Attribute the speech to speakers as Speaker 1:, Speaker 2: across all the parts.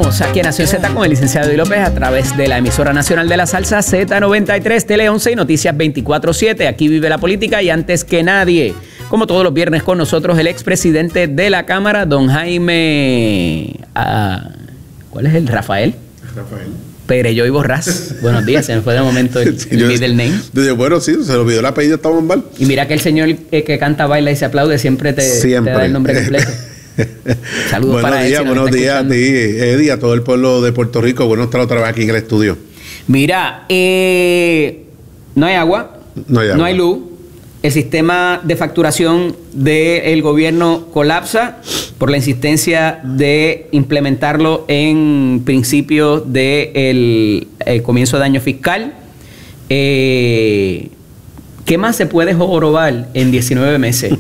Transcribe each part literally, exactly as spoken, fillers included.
Speaker 1: Continuamos aquí en Nación Z con el licenciado Eddie López a través de la emisora nacional de la salsa Z noventa y tres, Tele once y Noticias veinticuatro siete. Aquí vive la política y antes que nadie, como todos los viernes con nosotros, el expresidente de la Cámara, don Jaime... Uh, ¿Cuál es el? ¿Rafael?
Speaker 2: Rafael.
Speaker 1: Perello y Borrás. Buenos días, se me fue de momento el,
Speaker 2: Sí,
Speaker 1: el
Speaker 2: yo,
Speaker 1: middle name.
Speaker 2: Yo, bueno, sí, se le olvidó el apellido, estamos mal.
Speaker 1: Y mira que el señor eh, que canta, baila y se aplaude siempre te,
Speaker 2: siempre.
Speaker 1: te da el nombre completo. Saludos
Speaker 2: buenos
Speaker 1: para
Speaker 2: días,
Speaker 1: él. Si
Speaker 2: buenos días a ti, Eddie, a todo el pueblo de Puerto Rico. Bueno estar otra vez aquí en el estudio.
Speaker 1: Mira, eh, no hay agua,
Speaker 2: no hay, agua.
Speaker 1: no hay luz. El sistema de facturación del gobierno colapsa por la insistencia de implementarlo en principios del de comienzo de año fiscal. Eh, ¿Qué más se puede jorobar en diecinueve meses?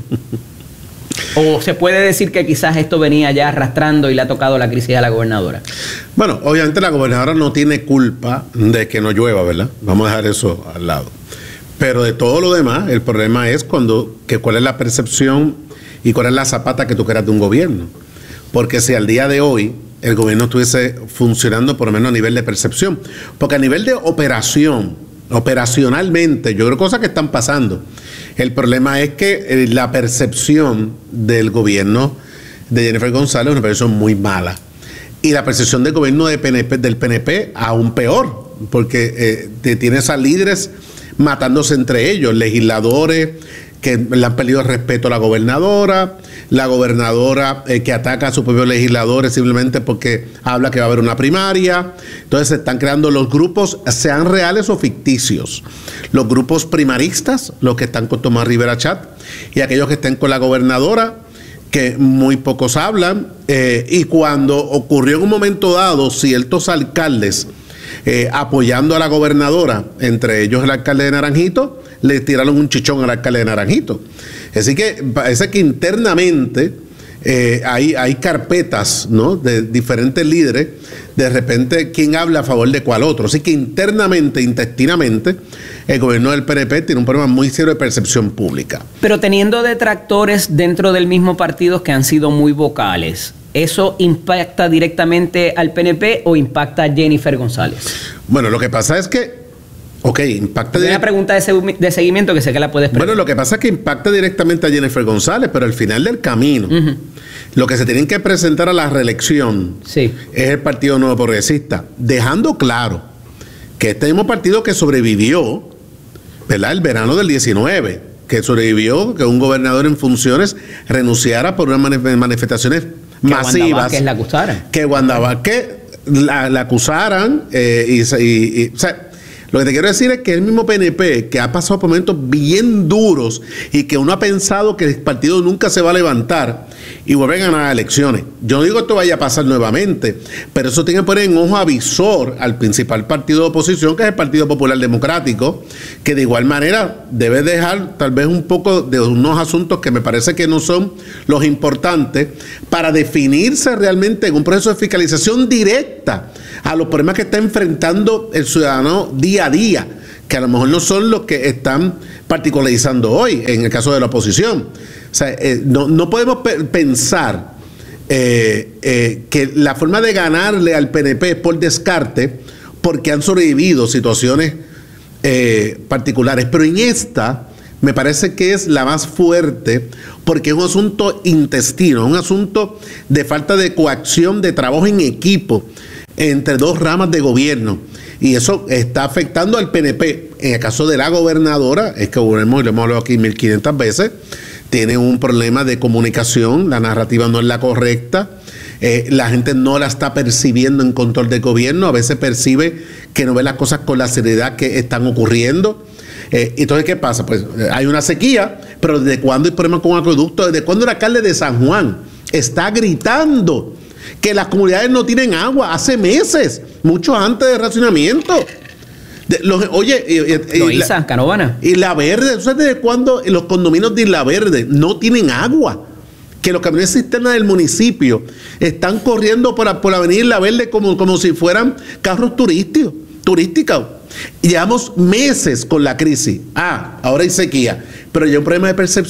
Speaker 1: ¿O se puede decir que quizás esto venía ya arrastrando y le ha tocado la crisis a la gobernadora?
Speaker 2: Bueno, obviamente la gobernadora no tiene culpa de que no llueva, ¿verdad? Vamos a dejar eso al lado. Pero de todo lo demás, el problema es cuando que cuál es la percepción y cuál es la zapata que tú quieras de un gobierno. Porque si al día de hoy el gobierno estuviese funcionando por lo menos a nivel de percepción, porque a nivel de operación, operacionalmente, yo creo cosas que están pasando. El problema es que eh, la percepción del gobierno de Jennifer González es una percepción muy mala. Y la percepción del gobierno de P N P, del P N P aún peor, porque eh, te tienes a líderes matándose entre ellos, legisladores que le han perdido el respeto a la gobernadora, la gobernadora eh, que ataca a sus propios legisladores simplemente porque habla que va a haber una primaria. Entonces se están creando los grupos, sean reales o ficticios, los grupos primaristas, los que están con Tomás Rivera Chat, y aquellos que estén con la gobernadora, que muy pocos hablan, eh, y cuando ocurrió en un momento dado ciertos alcaldes Eh, apoyando a la gobernadora, entre ellos el alcalde de Naranjito, le tiraron un chichón al alcalde de Naranjito. Así que parece que internamente eh, hay, hay carpetas, ¿no?, de diferentes líderes, de repente quién habla a favor de cuál otro. Así que internamente, intestinamente, el gobierno del P N P tiene un problema muy serio de percepción pública.
Speaker 1: Pero teniendo detractores dentro del mismo partido que han sido muy vocales, ¿eso impacta directamente al P N P o impacta a Jennifer González?
Speaker 2: Bueno, lo que pasa es que, ok, impacta...
Speaker 1: Una pregunta de, se- de seguimiento que sé que la puedes preguntar.
Speaker 2: Bueno, lo que pasa es que impacta directamente a Jennifer González, pero al final del camino, uh-huh. lo que se tienen que presentar a la reelección sí. es el Partido Nuevo Progresista, dejando claro que este mismo partido que sobrevivió, ¿verdad?, el verano del diecinueve, que sobrevivió que un gobernador en funciones renunciara por unas manif- manifestaciones
Speaker 1: que
Speaker 2: masivas.
Speaker 1: Wanda Vázquez la acusaran.
Speaker 2: Que Wanda Vázquez la, la acusaran. Eh, y, y, y, o sea, lo que te quiero decir es que el mismo P N P, que ha pasado por momentos bien duros y que uno ha pensado que el partido nunca se va a levantar y vuelve a ganar elecciones. Yo no digo que esto vaya a pasar nuevamente, pero eso tiene que poner en ojo avisor al principal partido de oposición, que es el Partido Popular Democrático, que de igual manera debe dejar tal vez un poco de unos asuntos que me parece que no son los importantes para definirse realmente en un proceso de fiscalización directa a los problemas que está enfrentando el ciudadano día a día, que a lo mejor no son los que están particularizando hoy en el caso de la oposición. O sea, eh, no, no podemos pe- pensar eh, eh, que la forma de ganarle al P N P es por descarte, porque han sobrevivido situaciones eh, particulares. Pero en esta me parece que es la más fuerte, porque es un asunto intestino, un asunto de falta de coacción, de trabajo en equipo entre dos ramas de gobierno. Y eso está afectando al P N P. En el caso de la gobernadora, es que volvemos, lo hemos hablado aquí mil quinientas veces, tiene un problema de comunicación, la narrativa no es la correcta, eh, la gente no la está percibiendo en control del gobierno, a veces percibe que no ve las cosas con la seriedad que están ocurriendo. Eh, entonces, ¿qué pasa? Pues hay una sequía, pero ¿desde cuándo hay problemas con acueducto? ¿Desde cuándo el alcalde de San Juan está gritando que las comunidades no tienen agua? Hace meses, mucho antes del racionamiento. De, los, oye, y, y,
Speaker 1: Loíza,
Speaker 2: la,
Speaker 1: Canóvana.
Speaker 2: Y La Verde, ¿sabes desde cuándo los condominios de Isla Verde no tienen agua? Que los camiones cisterna del municipio están corriendo por, por la avenida Isla Verde como, como si fueran carros turísticos, turísticos. Y llevamos meses con la crisis. Ah, ahora hay sequía, pero hay un problema de percepción.